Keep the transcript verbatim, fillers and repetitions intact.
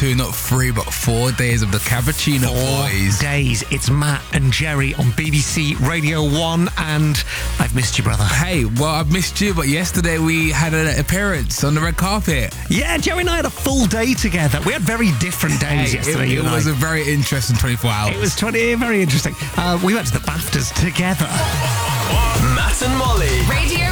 two, not three, but four days of the Cappuccino Four Boys. days. It's Matt and Jerry on B B C Radio one, and I've missed you, brother. Hey, well, I've missed you, but yesterday we had an appearance on the red carpet. Yeah, Jerry and I had a full day together. We had very different days Hey, yesterday. it, you it and was I. a very interesting twenty-four hours. It was twenty, very interesting. Uh, we went to the BAFTAs together. Matt and Molly. Radio